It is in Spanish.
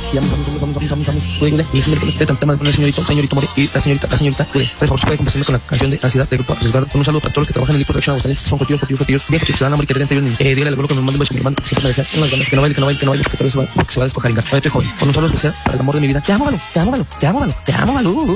Vamos. Puede, y es miércoles de tanta más con el señorito More y la señorita, puede, por favor, se puede complacerme con la canción de ansiedad de grupo arriesgado. Con un saludo para todos los que trabajan en el Production Aguascalientes, son cotillos, bien que se dan amor y querer entre ellos niños. Dígale al abuelo que me mande un beso, mi hermano, que siempre me deja en las ganas, que no baile, que tal vez se va a descojaringar. Estoy joven, con un saludo especial para el amor de mi vida. Te amo, Balú.